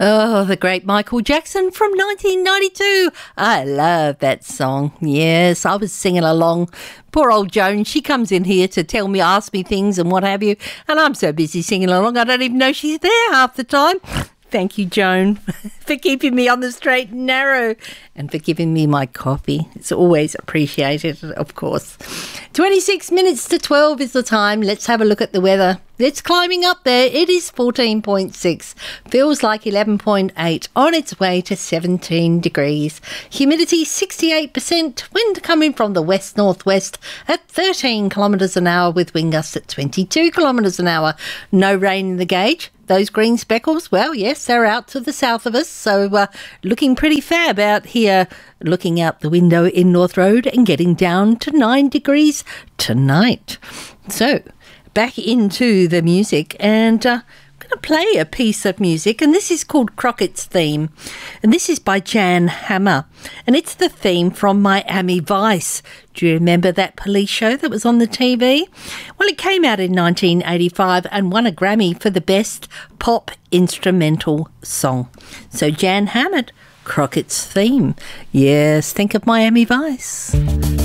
Oh, the great Michael Jackson from 1992. I love that song. Yes, I was singing along. Poor old Joan, she comes in here to tell me, ask me things and what have you, and I'm so busy singing along, I don't even know she's there half the time. Thank you, Joan, for keeping me on the straight and narrow and for giving me my coffee. It's always appreciated, of course. 26 minutes to 12 is the time. Let's have a look at the weather. It's climbing up there. It is 14.6. Feels like 11.8. On its way to 17 degrees. Humidity 68%. Wind coming from the west-northwest at 13 kilometres an hour with wind gusts at 22 kilometres an hour. No rain in the gauge. Those green speckles, well, yes, they're out to the south of us, so looking pretty fab out here, looking out the window in North Road and getting down to 9 degrees tonight. So, back into the music, and I'm going to play a piece of music, and this is called Crockett's Theme, and this is by Jan Hammer, and it's the theme from Miami Vice. Do you remember that police show that was on the TV? Well, it came out in 1985 and won a Grammy for the best pop instrumental song. So Jan Hammer, Crockett's Theme. Yes, think of Miami Vice.